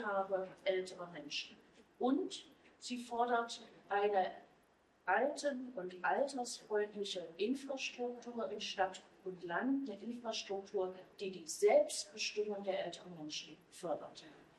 Teilhabe älterer Menschen. Und sie fordert eine alten- und altersfreundliche Infrastruktur in Stadt und Land, eine Infrastruktur, die die Selbstbestimmung der älteren Menschen fördert.